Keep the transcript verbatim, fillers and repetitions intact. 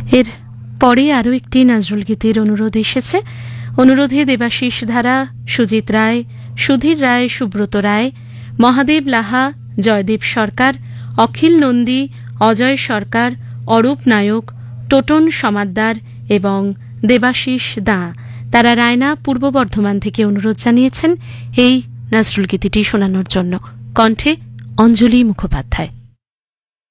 এর পরে আরও একটি নজরুল গীতির অনুরোধ এসেছে। অনুরোধে দেবাশিস ধারা, সুজিত রায়, সুধীর রায়, সুব্রত রায়, মহাদেব লাহা, জয়দীপ সরকার, অখিল নন্দী, অজয় সরকার, অরূপ নায়ক, টোটন সমাদ্দার এবং দেবাশিস দাঁ। তারা রায়না, পূর্ব বর্ধমান থেকে অনুরোধ জানিয়েছেন এই নজরুল গীতিটি শোনানোর জন্য। কণ্ঠে অঞ্জলি মুখোপাধ্যায়।